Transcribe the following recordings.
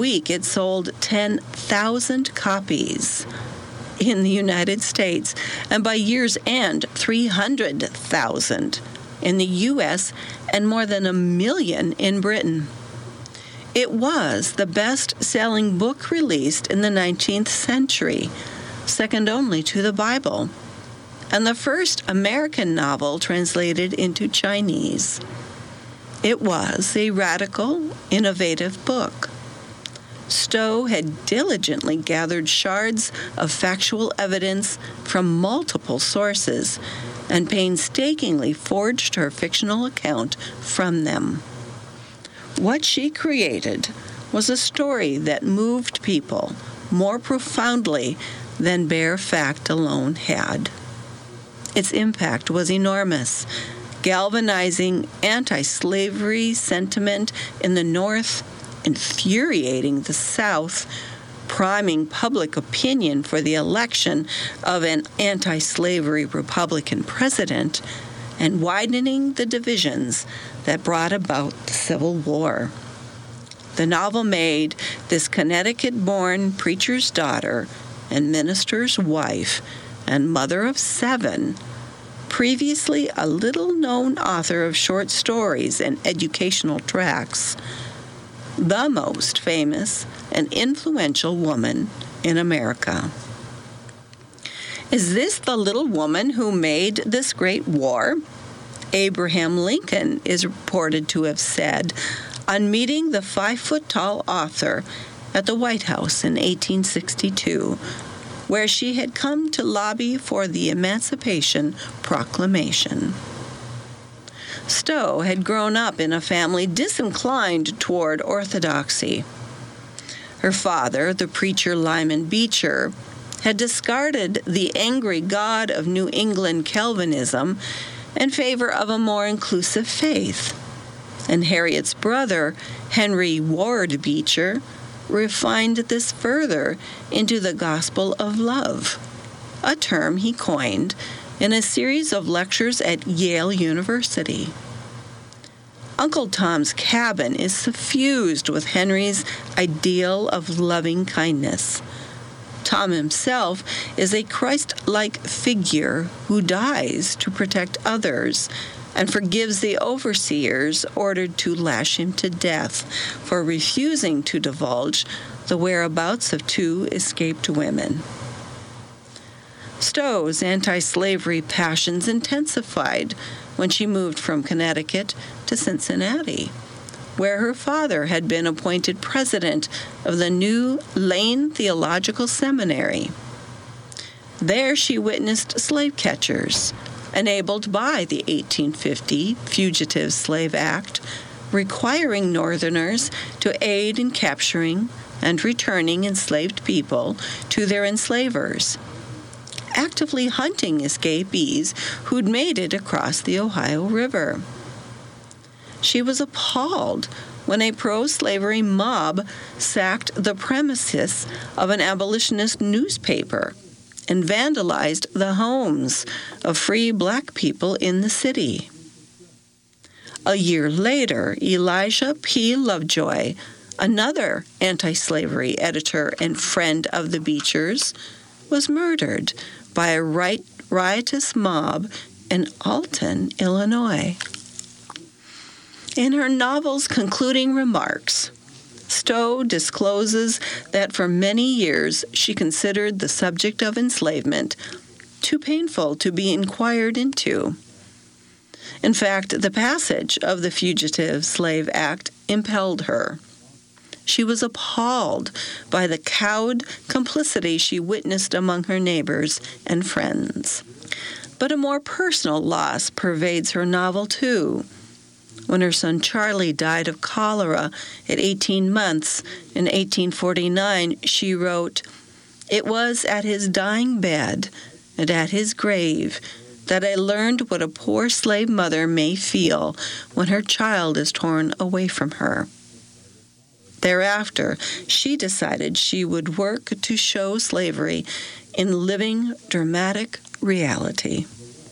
week, it sold 10,000 copies in the United States, and by year's end, 300,000 in the U.S. and more than 1 million in Britain. It was the best-selling book released in the 19th century, second only to the Bible, and the first American novel translated into Chinese. It was a radical, innovative book. Stowe had diligently gathered shards of factual evidence from multiple sources and painstakingly forged her fictional account from them. What she created was a story that moved people more profoundly than bare fact alone had. Its impact was enormous, galvanizing anti-slavery sentiment in the North, infuriating the South, priming public opinion for the election of an anti-slavery Republican president, and widening the divisions that brought about the Civil War. The novel made this Connecticut-born preacher's daughter and minister's wife and mother of 7, previously a little-known author of short stories and educational tracts, the most famous and influential woman in America. Is this the little woman who made this great war? Abraham Lincoln is reported to have said on meeting the 5-foot-tall author at the White House in 1862, where she had come to lobby for the Emancipation Proclamation. Stowe had grown up in a family disinclined toward orthodoxy. Her father, the preacher Lyman Beecher, had discarded the angry god of New England Calvinism in favor of a more inclusive faith. And Harriet's brother, Henry Ward Beecher, refined this further into the gospel of love, a term he coined in a series of lectures at Yale University. Uncle Tom's Cabin is suffused with Henry's ideal of loving kindness. Tom himself is a Christ-like figure who dies to protect others and forgives the overseers ordered to lash him to death for refusing to divulge the whereabouts of 2 escaped women. Stowe's anti-slavery passions intensified when she moved from Connecticut to Cincinnati, where her father had been appointed president of the new Lane Theological Seminary. There she witnessed slave catchers, enabled by the 1850 Fugitive Slave Act, requiring Northerners to aid in capturing and returning enslaved people to their enslavers, actively hunting escapees who'd made it across the Ohio River. She was appalled when a pro-slavery mob sacked the premises of an abolitionist newspaper and vandalized the homes of free black people in the city. A year later, Elijah P. Lovejoy, another anti-slavery editor and friend of the Beechers, was murdered by a riotous mob in Alton, Illinois. In her novel's concluding remarks, Stowe discloses that for many years she considered the subject of enslavement too painful to be inquired into. In fact, the passage of the Fugitive Slave Act impelled her. She was appalled by the cowed complicity she witnessed among her neighbors and friends. But a more personal loss pervades her novel, too. When her son Charlie died of cholera at 18 months in 1849, she wrote, "It was at his dying bed and at his grave that I learned what a poor slave mother may feel when her child is torn away from her." Thereafter, she decided she would work to show slavery in living, dramatic reality.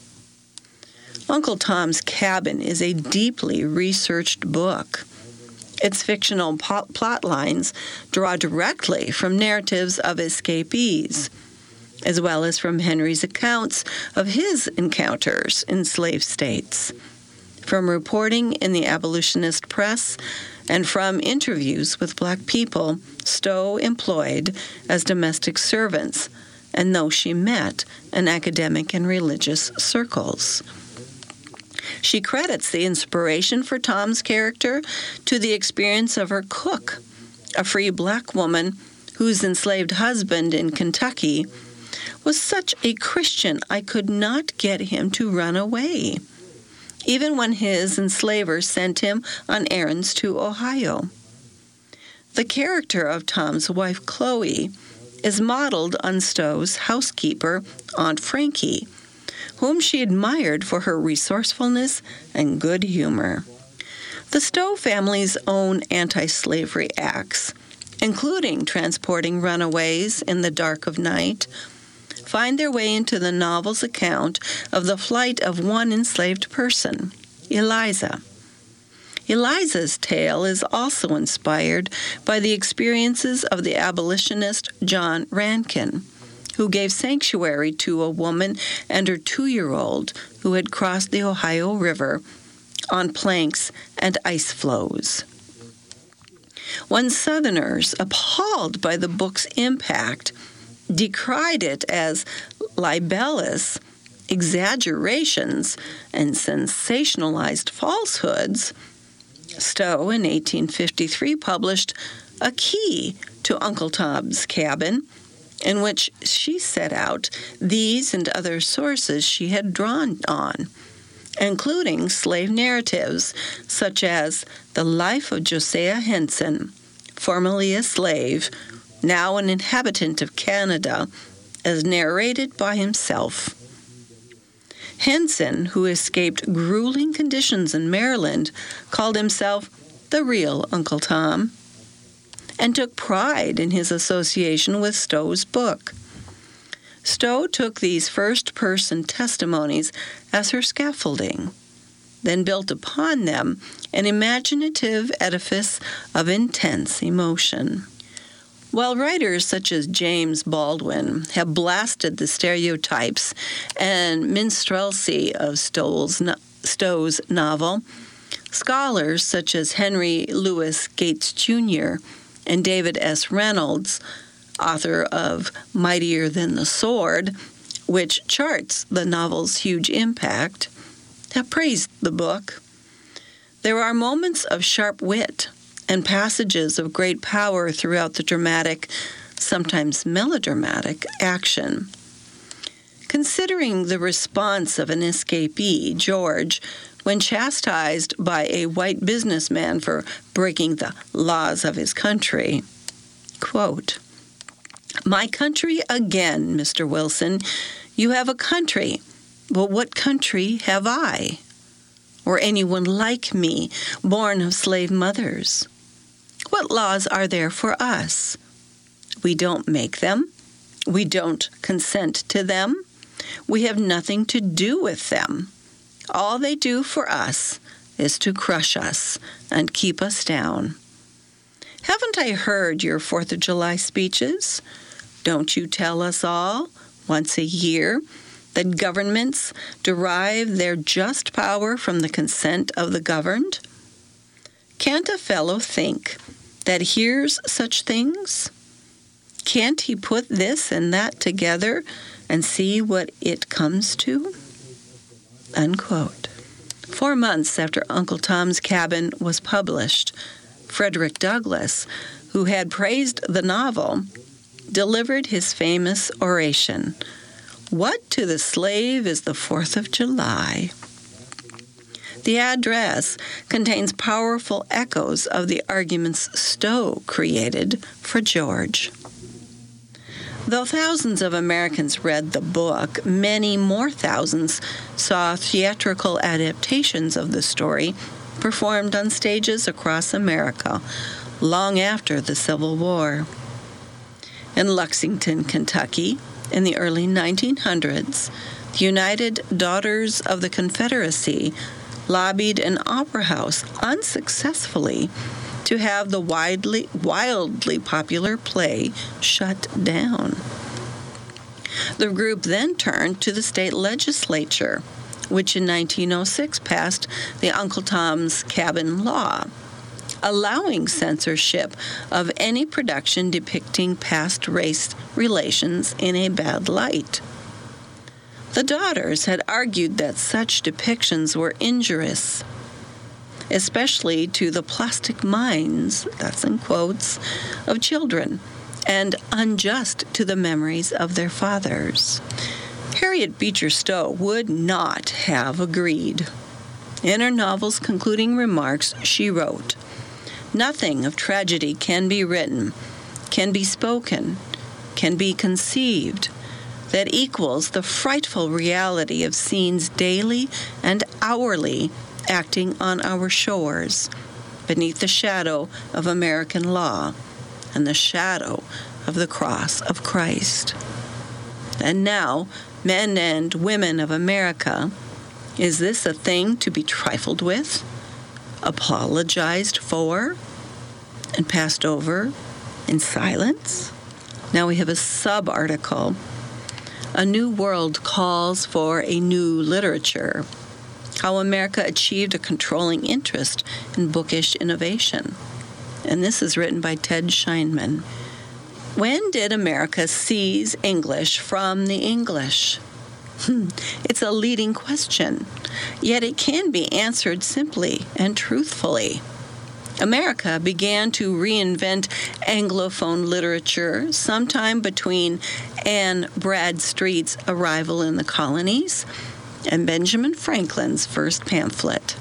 Uncle Tom's Cabin is a deeply researched book. Its fictional plot lines draw directly from narratives of escapees, as well as from Henry's accounts of his encounters in slave states, from reporting in the abolitionist press, and from interviews with black people Stowe employed as domestic servants, and those she met in academic and religious circles. She credits the inspiration for Tom's character to the experience of her cook, a free black woman whose enslaved husband in Kentucky was such a Christian I could not get him to run away, even when his enslaver sent him on errands to Ohio. The character of Tom's wife, Chloe, is modeled on Stowe's housekeeper, Aunt Frankie, whom she admired for her resourcefulness and good humor. The Stowe family's own anti-slavery acts, including transporting runaways in the dark of night, find their way into the novel's account of the flight of one enslaved person, Eliza. Eliza's tale is also inspired by the experiences of the abolitionist John Rankin, who gave sanctuary to a woman and her 2-year-old who had crossed the Ohio River on planks and ice floes. When Southerners, appalled by the book's impact, decried it as libellous exaggerations and sensationalized falsehoods, Stowe in 1853 published A Key to Uncle Tom's Cabin, in which she set out these and other sources she had drawn on, including slave narratives such as The Life of Josiah Henson, formerly a slave, now an inhabitant of Canada, as narrated by himself. Henson, who escaped grueling conditions in Maryland, called himself the real Uncle Tom, and took pride in his association with Stowe's book. Stowe took these first-person testimonies as her scaffolding, then built upon them an imaginative edifice of intense emotion. While writers such as James Baldwin have blasted the stereotypes and minstrelsy of Stowe's novel, scholars such as Henry Louis Gates Jr. and David S. Reynolds, author of Mightier Than the Sword, which charts the novel's huge impact, have praised the book. There are moments of sharp wit and passages of great power throughout the dramatic, sometimes melodramatic, action. Considering the response of an escapee, George, when chastised by a white businessman for breaking the laws of his country, quote, "My country again, Mr. Wilson. You have a country, but what country have I? Or anyone like me, born of slave mothers? What laws are there for us? We don't make them. We don't consent to them. We have nothing to do with them. All they do for us is to crush us and keep us down. Haven't I heard your 4th of July speeches? Don't you tell us all, once a year, that governments derive their just power from the consent of the governed? Can't a fellow think that hears such things? Can't he put this and that together and see what it comes to?" Unquote. 4 months after Uncle Tom's Cabin was published, Frederick Douglass, who had praised the novel, delivered his famous oration, "What to the slave is the 4th of July?" The address contains powerful echoes of the arguments Stowe created for George. Though thousands of Americans read the book, many more thousands saw theatrical adaptations of the story performed on stages across America long after the Civil War. In Lexington, Kentucky, in the early 1900s, the United Daughters of the Confederacy lobbied an opera house unsuccessfully to have the wildly popular play shut down. The group then turned to the state legislature, which in 1906 passed the Uncle Tom's Cabin Law, allowing censorship of any production depicting past race relations in a bad light. The Daughters had argued that such depictions were injurious, especially to the plastic minds, that's in quotes, of children, and unjust to the memories of their fathers. Harriet Beecher Stowe would not have agreed. In her novel's concluding remarks, she wrote, "Nothing of tragedy can be written, can be spoken, can be conceived, that equals the frightful reality of scenes daily and hourly acting on our shores, beneath the shadow of American law and the shadow of the cross of Christ. And now, men and women of America, is this a thing to be trifled with, apologized for, and passed over in silence?" Now we have a sub-article. A New World Calls for a New Literature. How America Achieved a Controlling Interest in Bookish Innovation. And this is written by Ted Scheinman. When did America seize English from the English? It's a leading question, yet it can be answered simply and truthfully. America began to reinvent Anglophone literature sometime between Anne Bradstreet's arrival in the colonies and Benjamin Franklin's first pamphlet.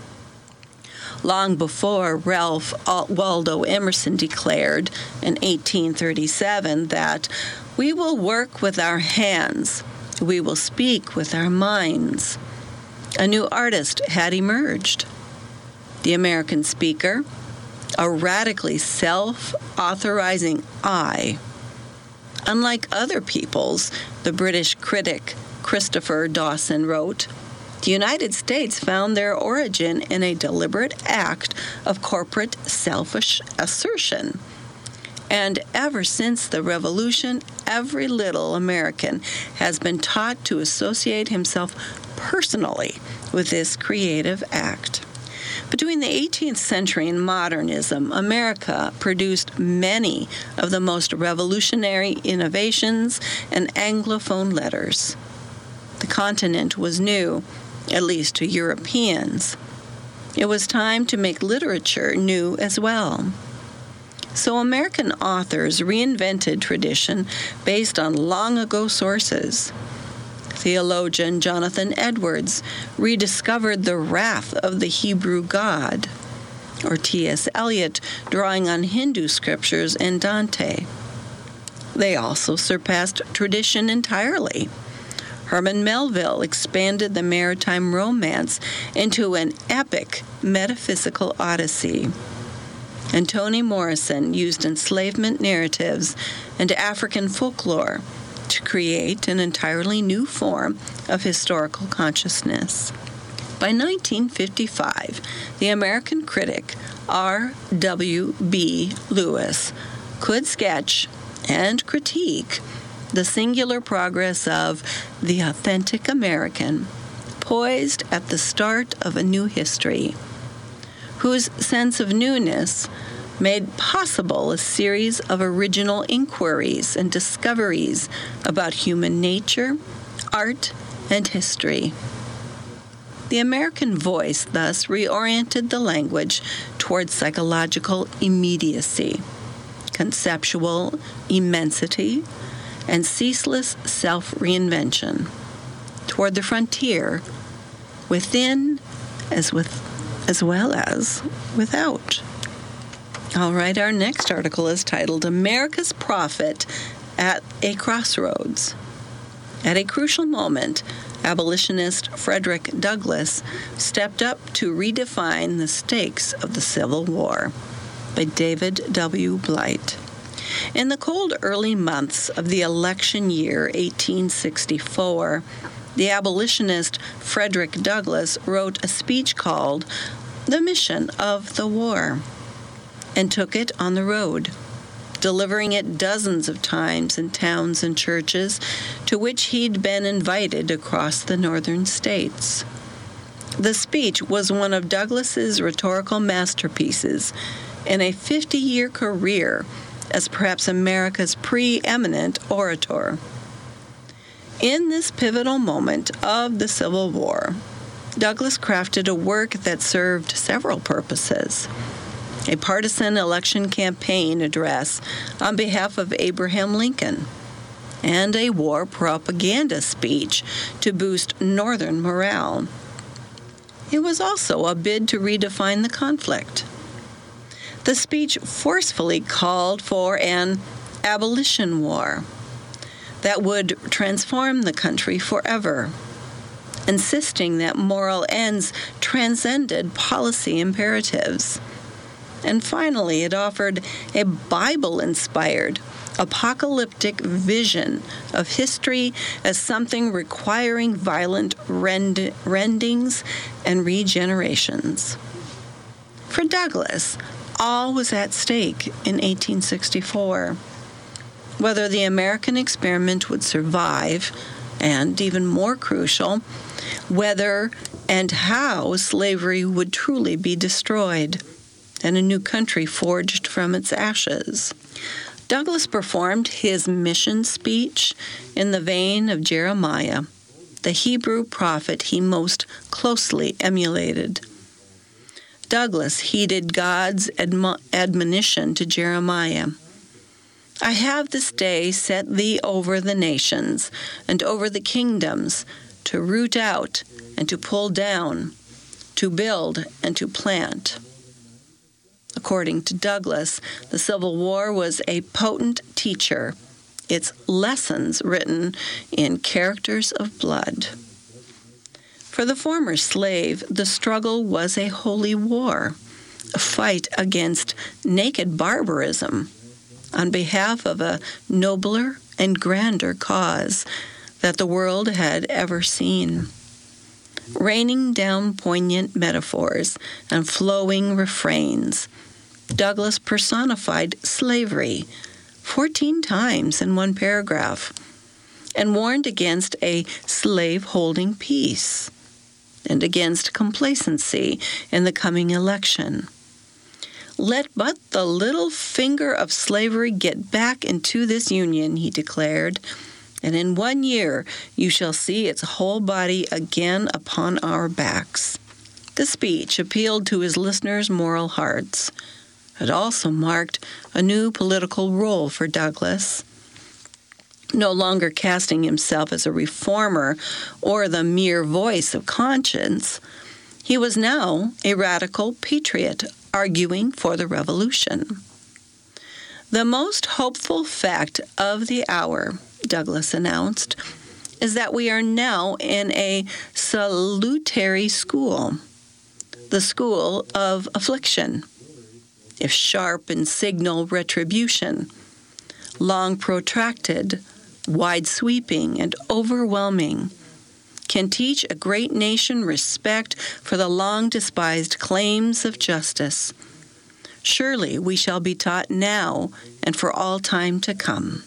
Long before Ralph Waldo Emerson declared in 1837 that we will work with our hands, we will speak with our minds, a new artist had emerged. The American speaker, a radically self-authorizing I. Unlike other peoples, the British critic Christopher Dawson wrote, "The United States found their origin in a deliberate act of corporate selfish assertion. And ever since the Revolution, every little American has been taught to associate himself personally with this creative act." Between the 18th century and modernism, America produced many of the most revolutionary innovations in Anglophone letters. The continent was new, at least to Europeans. It was time to make literature new as well. So American authors reinvented tradition based on long-ago sources. Theologian Jonathan Edwards rediscovered the wrath of the Hebrew God, or T.S. Eliot drawing on Hindu scriptures and Dante. They also surpassed tradition entirely. Herman Melville expanded the maritime romance into an epic metaphysical odyssey. And Toni Morrison used enslavement narratives and African folklore to create an entirely new form of historical consciousness. By 1955, the American critic R.W.B. Lewis could sketch and critique the singular progress of the authentic American, poised at the start of a new history, whose sense of newness made possible a series of original inquiries and discoveries about human nature, art, and history. The American voice thus reoriented the language toward psychological immediacy, conceptual immensity, and ceaseless self-reinvention, toward the frontier, within as well as without. All right, our next article is titled America's Prophet at a Crossroads. At a crucial moment, abolitionist Frederick Douglass stepped up to redefine the stakes of the Civil War, by David W. Blight. In the cold early months of the election year 1864, the abolitionist Frederick Douglass wrote a speech called The Mission of the War. and took it on the road, delivering it dozens of times in towns and churches to which he'd been invited across the northern states. The speech was one of Douglas's rhetorical masterpieces in a 50-year career as perhaps America's preeminent orator. In this pivotal moment of the Civil War, Douglas crafted a work that served several purposes: a partisan election campaign address on behalf of Abraham Lincoln, and a war propaganda speech to boost Northern morale. It was also a bid to redefine the conflict. The speech forcefully called for an abolition war that would transform the country forever, insisting that moral ends transcended policy imperatives. And finally, it offered a Bible-inspired, apocalyptic vision of history as something requiring violent rendings and regenerations. For Douglas, all was at stake in 1864. Whether the American experiment would survive, and even more crucial, whether and how slavery would truly be destroyed and a new country forged from its ashes. Douglas performed his mission speech in the vein of Jeremiah, the Hebrew prophet he most closely emulated. Douglas heeded God's admonition to Jeremiah. I have this day set thee over the nations and over the kingdoms, to root out and to pull down, to build and to plant. According to Douglas, the Civil War was a potent teacher, its lessons written in characters of blood. For the former slave, the struggle was a holy war, a fight against naked barbarism on behalf of a nobler and grander cause that the world had ever seen. Raining down poignant metaphors and flowing refrains, Douglas personified slavery 14 times in one paragraph and warned against a slave-holding peace and against complacency in the coming election. Let but the little finger of slavery get back into this union, he declared, and in 1 year you shall see its whole body again upon our backs. The speech appealed to his listeners' moral hearts. It also marked a new political role for Douglas. No longer casting himself as a reformer or the mere voice of conscience, he was now a radical patriot arguing for the revolution. The most hopeful fact of the hour, Douglas announced, is that we are now in a salutary school, the school of affliction, if sharp and signal retribution, long protracted, wide-sweeping, and overwhelming, can teach a great nation respect for the long-despised claims of justice. Surely we shall be taught now and for all time to come.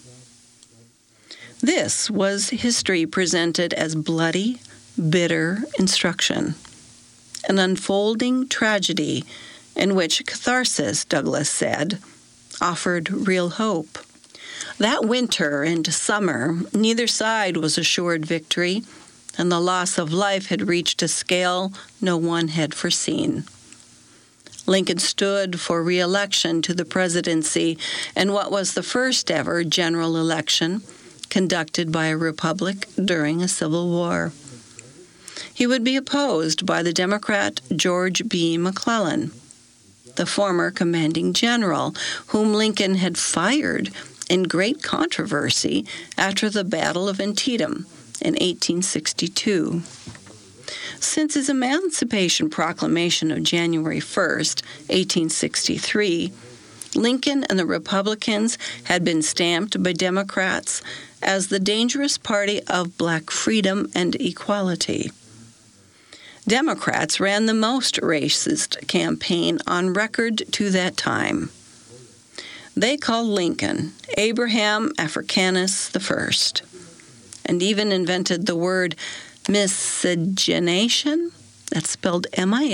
This was history presented as bloody, bitter instruction, an unfolding tragedy in which catharsis, Douglas said, offered real hope. That winter and summer, neither side was assured victory, and the loss of life had reached a scale no one had foreseen. Lincoln stood for re-election to the presidency in what was the first ever general election conducted by a republic during a civil war. He would be opposed by the Democrat George B. McClellan, the former commanding general whom Lincoln had fired in great controversy after the Battle of Antietam in 1862. Since his Emancipation Proclamation of January 1st, 1863, Lincoln and the Republicans had been stamped by Democrats as the dangerous party of black freedom and equality. Democrats ran the most racist campaign on record to that time. They called Lincoln Abraham Africanus I, and even invented the word miscegenation, that's spelled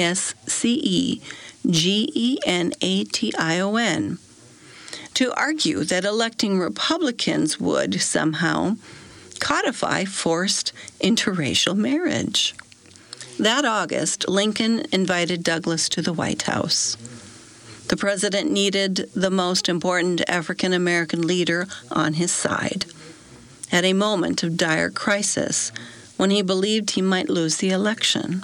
miscegenation, to argue that electing Republicans would somehow codify forced interracial marriage. That August, Lincoln invited Douglas to the White House. The president needed the most important African American leader on his side at a moment of dire crisis when he believed he might lose the election.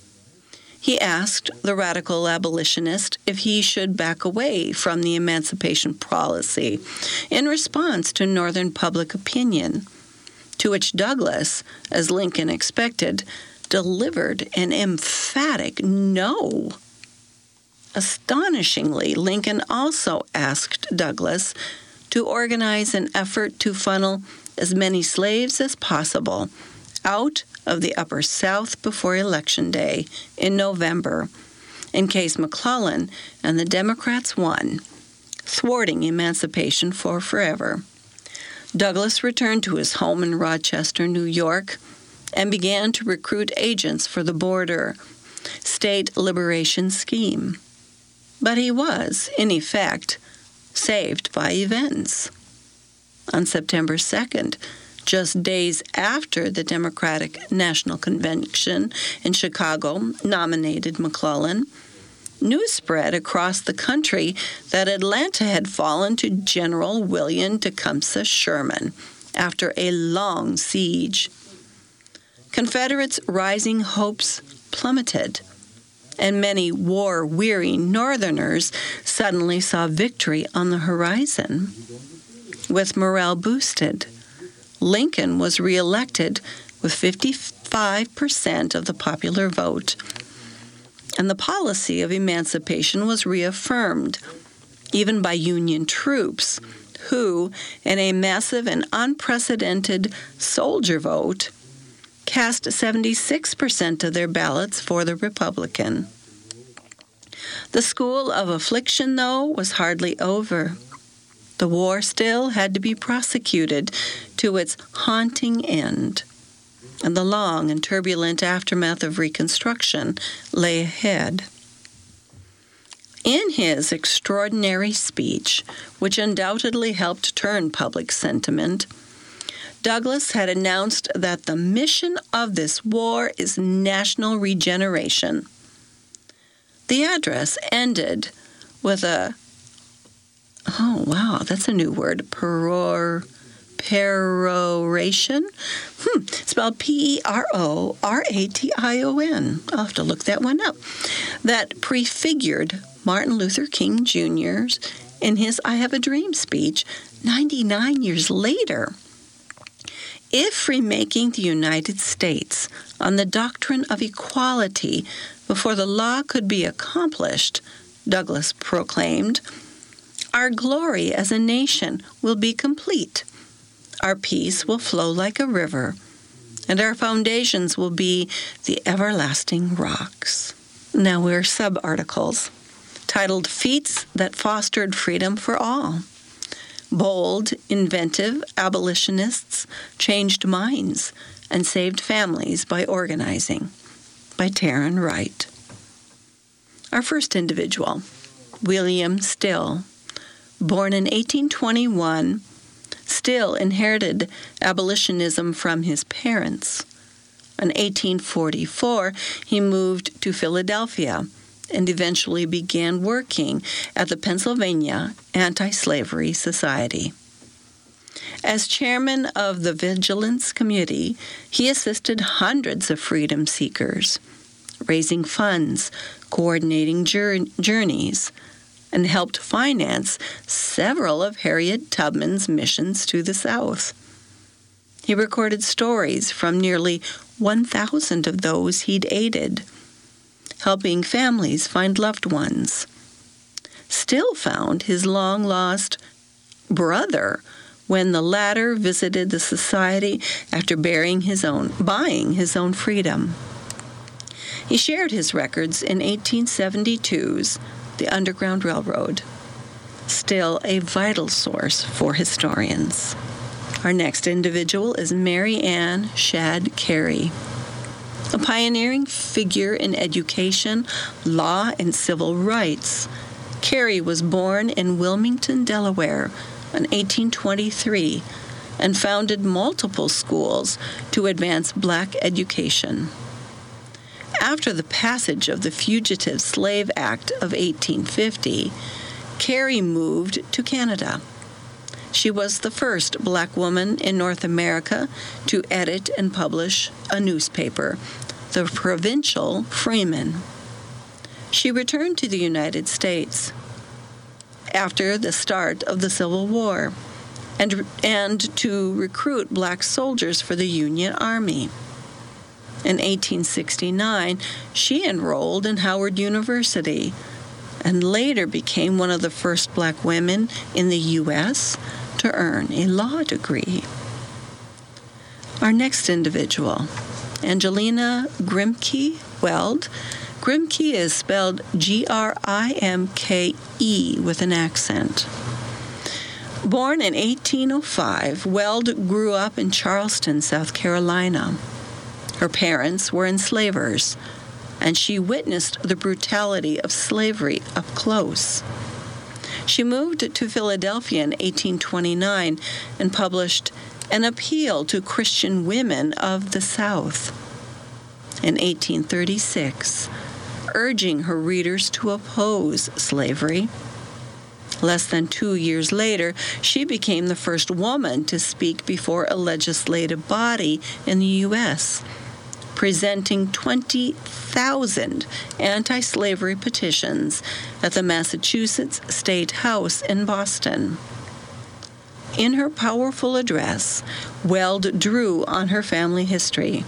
He asked the radical abolitionist if he should back away from the emancipation policy in response to Northern public opinion, to which Douglas, as Lincoln expected, delivered an emphatic no. Astonishingly, Lincoln also asked Douglas to organize an effort to funnel as many slaves as possible out of the Upper South before Election Day in November, in case McClellan and the Democrats won, thwarting emancipation for forever. Douglas returned to his home in Rochester, New York, and began to recruit agents for the border state liberation scheme. But he was, in effect, saved by events. On September 2nd, just days after the Democratic National Convention in Chicago nominated McClellan, news spread across the country that Atlanta had fallen to General William Tecumseh Sherman after a long siege. Confederates' rising hopes plummeted, and many war-weary Northerners suddenly saw victory on the horizon. With morale boosted, Lincoln was reelected with 55% of the popular vote, and the policy of emancipation was reaffirmed, even by Union troops, who, in a massive and unprecedented soldier vote, cast 76% of their ballots for the Republican. The school of affliction, though, was hardly over. The war still had to be prosecuted to its haunting end, and the long and turbulent aftermath of Reconstruction lay ahead. In his extraordinary speech, which undoubtedly helped turn public sentiment, Douglas had announced that the mission of this war is national regeneration. The address ended with a, oh wow, that's a new word, peroration, spelled P-E-R-O-R-A-T-I-O-N. I'll have to look that one up. That prefigured Martin Luther King Jr.'s in his I Have a Dream speech 99 years later. If remaking the United States on the doctrine of equality before the law could be accomplished, Douglas proclaimed, our glory as a nation will be complete. Our peace will flow like a river, and our foundations will be the everlasting rocks. Now we're sub-articles titled Feats That Fostered Freedom for All. Bold, inventive abolitionists changed minds and saved families by organizing, by Taryn Wright. Our first individual, William Still, born in 1821, Still inherited abolitionism from his parents. In 1844, he moved to Philadelphia and eventually began working at the Pennsylvania Anti-Slavery Society. As chairman of the Vigilance Committee, he assisted hundreds of freedom seekers, raising funds, coordinating journeys, and helped finance several of Harriet Tubman's missions to the South. He recorded stories from nearly 1,000 of those he'd aided, helping families find loved ones. Still found his long-lost brother when the latter visited the society after buying his own freedom. He shared his records in 1872's The Underground Railroad. still a vital source for historians. Our next individual is Mary Ann Shadd Cary. A pioneering figure in education, law, and civil rights, Cary was born in Wilmington, Delaware in 1823 and founded multiple schools to advance black education. After the passage of the Fugitive Slave Act of 1850, Cary moved to Canada. She was the first black woman in North America to edit and publish a newspaper, the Provincial Freeman. She returned to the United States after the start of the Civil War and to recruit black soldiers for the Union Army. In 1869, she enrolled in Howard University and later became one of the first black women in the U.S. to earn a law degree. Our next individual, Angelina Grimke Weld. Grimke is spelled Grimke with an accent. Born in 1805, Weld grew up in Charleston, South Carolina. Her parents were enslavers, and she witnessed the brutality of slavery up close. She moved to Philadelphia in 1829 and published An Appeal to Christian Women of the South in 1836, urging her readers to oppose slavery. Less than 2 years later, she became the first woman to speak before a legislative body in the U.S., presenting 20,000 anti-slavery petitions at the Massachusetts State House in Boston. In her powerful address, Weld drew on her family history.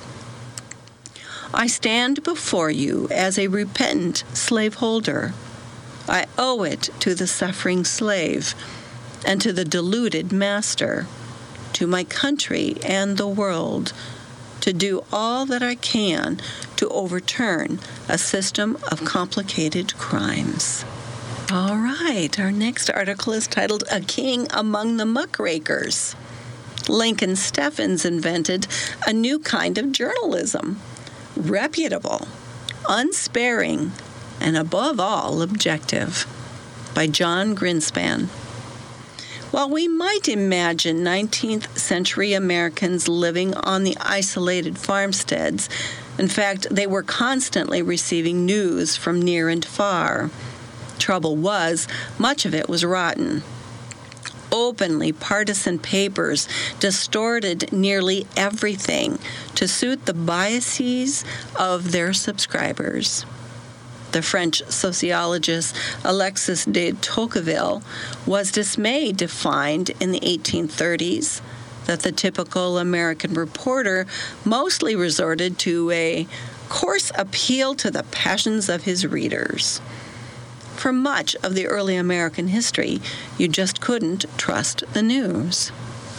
I stand before you as a repentant slaveholder. I owe it to the suffering slave and to the deluded master, to my country and the world, to do all that I can to overturn a system of complicated crimes. All right, our next article is titled A King Among the Muckrakers. Lincoln Steffens invented a new kind of journalism, reputable, unsparing, and above all, objective, by John Grinspan. While we might imagine 19th century Americans living on the isolated farmsteads, in fact, they were constantly receiving news from near and far. Trouble was, much of it was rotten. Openly partisan papers distorted nearly everything to suit the biases of their subscribers. The French sociologist Alexis de Tocqueville was dismayed to find in the 1830s that the typical American reporter mostly resorted to a coarse appeal to the passions of his readers. For much of the early American history, you just couldn't trust the news.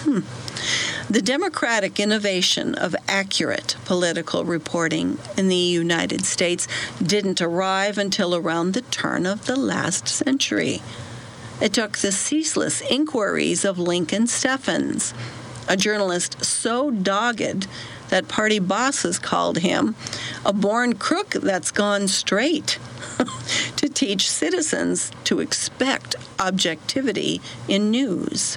The democratic innovation of accurate political reporting in the United States didn't arrive until around the turn of the last century. It took the ceaseless inquiries of Lincoln Steffens, a journalist so dogged that party bosses called him a born crook that's gone straight, to teach citizens to expect objectivity in news.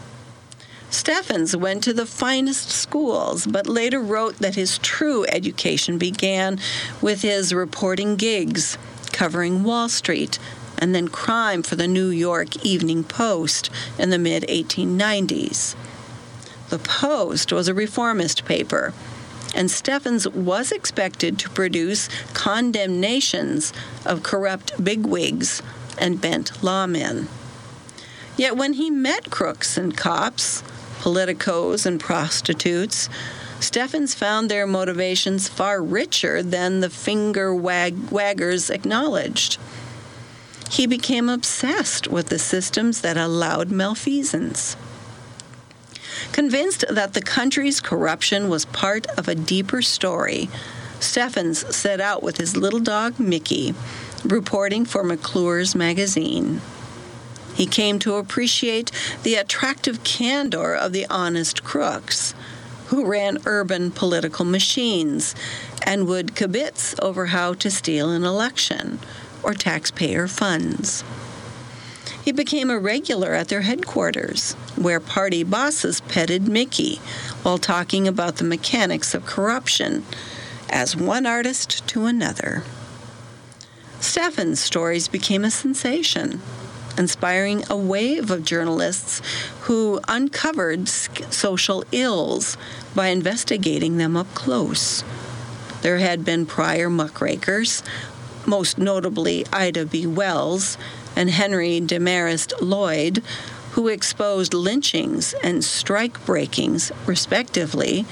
Steffens went to the finest schools, but later wrote that his true education began with his reporting gigs, covering Wall Street, and then crime for the New York Evening Post in the mid-1890s. The Post was a reformist paper, and Steffens was expected to produce condemnations of corrupt bigwigs and bent lawmen. Yet when he met crooks and cops, politicos and prostitutes, Steffens found their motivations far richer than the finger-waggers acknowledged. He became obsessed with the systems that allowed malfeasance. Convinced that the country's corruption was part of a deeper story, Steffens set out with his little dog Mickey, reporting for McClure's magazine. He came to appreciate the attractive candor of the honest crooks who ran urban political machines and would kibitz over how to steal an election or taxpayer funds. He became a regular at their headquarters, where party bosses petted Mickey while talking about the mechanics of corruption, as one artist to another. Steffens' stories became a sensation, inspiring a wave of journalists who uncovered social ills by investigating them up close. There had been prior muckrakers, most notably Ida B. Wells and Henry Demarest Lloyd, who exposed lynchings and strike-breakings, respectively.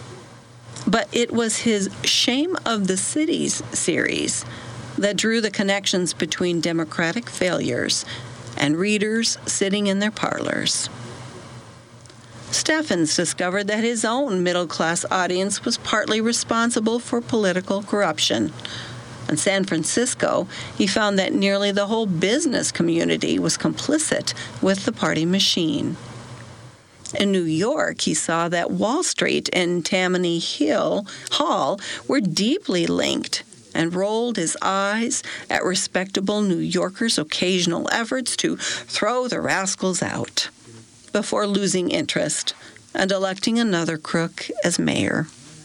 But it was his Shame of the Cities series that drew the connections between Democratic failures and readers sitting in their parlors. Steffens discovered that his own middle-class audience was partly responsible for political corruption. In San Francisco, he found that nearly the whole business community was complicit with the party machine. In New York, he saw that Wall Street and Tammany Hall were deeply linked and rolled his eyes at respectable New Yorkers' occasional efforts to throw the rascals out before losing interest and electing another crook as mayor.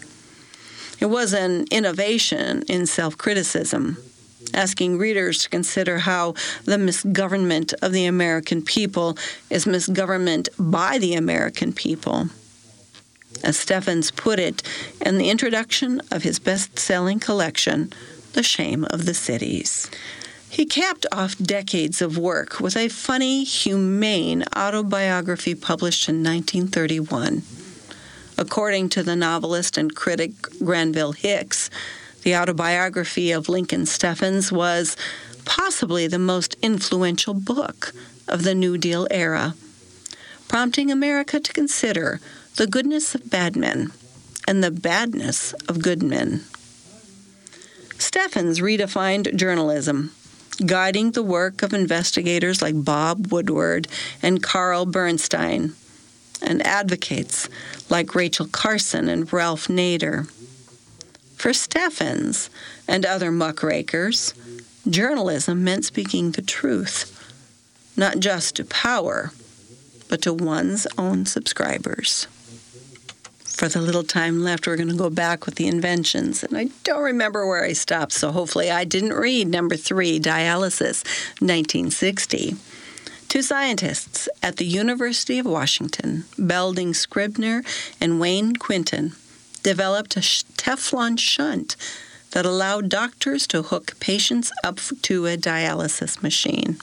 It was an innovation in self-criticism, asking readers to consider how the misgovernment of the American people is misgovernment by the American people. As Steffens put it in the introduction of his best-selling collection, The Shame of the Cities. He capped off decades of work with a funny, humane autobiography published in 1931. According to the novelist and critic Granville Hicks, the autobiography of Lincoln Steffens was possibly the most influential book of the New Deal era, prompting America to consider the goodness of bad men and the badness of good men. Steffens redefined journalism, guiding the work of investigators like Bob Woodward and Carl Bernstein, and advocates like Rachel Carson and Ralph Nader. For Steffens and other muckrakers, journalism meant speaking the truth, not just to power, but to one's own subscribers. For the little time left, we're going to go back with the inventions. And I don't remember where I stopped, so hopefully I didn't read number 3, dialysis, 1960. Two scientists at the University of Washington, Belding Scribner and Wayne Quinton, developed a Teflon shunt that allowed doctors to hook patients up to a dialysis machine.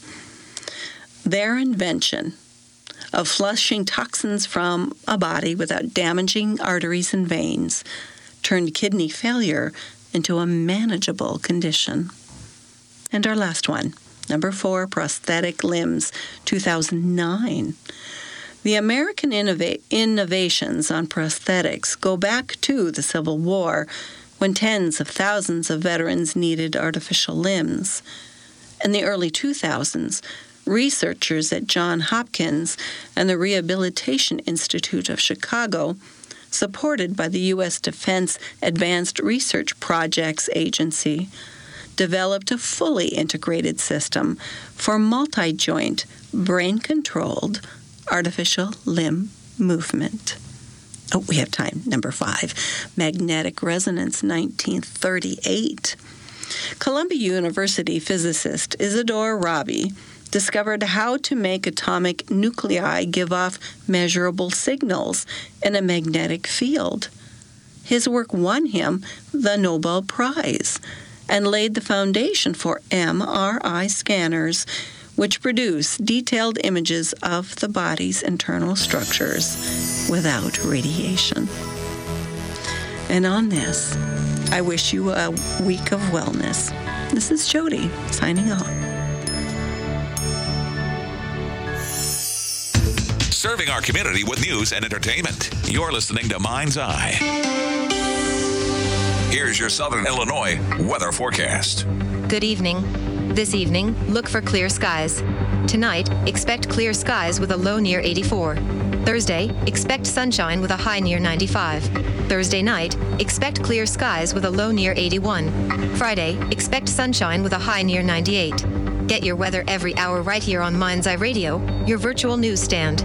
Their invention of flushing toxins from a body without damaging arteries and veins turned kidney failure into a manageable condition. And our last one, number 4, prosthetic limbs, 2009. The American innovations on prosthetics go back to the Civil War, when tens of thousands of veterans needed artificial limbs. In the early 2000s, researchers at Johns Hopkins and the Rehabilitation Institute of Chicago, supported by the U.S. Defense Advanced Research Projects Agency, developed a fully integrated system for multi-joint, brain-controlled artificial limb movement. Oh, we have time. Number 5, magnetic resonance, 1938. Columbia University physicist Isidore Rabi discovered how to make atomic nuclei give off measurable signals in a magnetic field. His work won him the Nobel Prize and laid the foundation for MRI scanners, which produce detailed images of the body's internal structures without radiation. And on this, I wish you a week of wellness. This is Jody, signing off. Serving our community with news and entertainment. You're listening to Mind's Eye. Here's your Southern Illinois weather forecast. Good evening. This evening, look for clear skies. Tonight, expect clear skies with a low near 84. Thursday, expect sunshine with a high near 95. Thursday night, expect clear skies with a low near 81. Friday, expect sunshine with a high near 98. Get your weather every hour right here on Mind's Eye Radio, your virtual newsstand.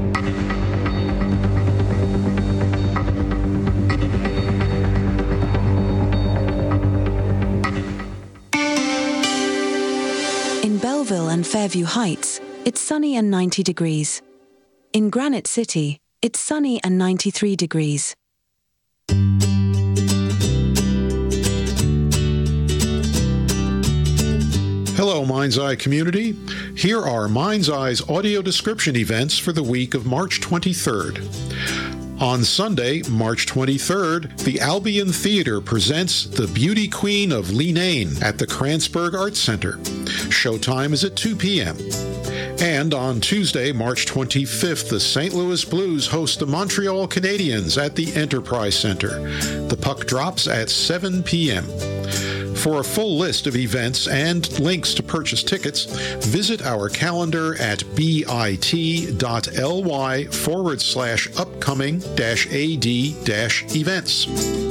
In Belleville and Fairview Heights, it's sunny and 90 degrees. In Granite City, it's sunny and 93 degrees. Hello, Mind's Eye community. Here are Mind's Eye's audio description events for the week of March 23rd. On Sunday, March 23rd, the Albion Theater presents The Beauty Queen of Leenane at the Kranzberg Arts Center. Showtime is at 2 p.m. And on Tuesday, March 25th, the St. Louis Blues host the Montreal Canadiens at the Enterprise Center. The puck drops at 7 p.m. For a full list of events and links to purchase tickets, visit our calendar at bit.ly/upcoming-ad-events.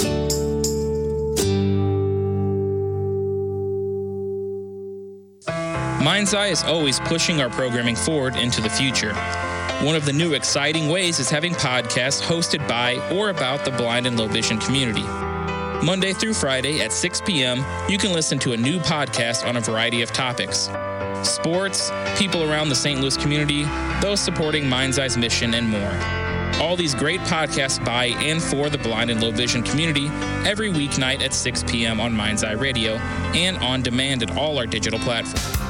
Mind's Eye is always pushing our programming forward into the future. One of the new exciting ways is having podcasts hosted by or about the blind and low vision community. Monday through Friday at 6 p.m., you can listen to a new podcast on a variety of topics. Sports, people around the St. Louis community, those supporting Mind's Eye's mission, and more. All these great podcasts by and for the blind and low vision community every weeknight at 6 p.m. on Mind's Eye Radio and on demand at all our digital platforms.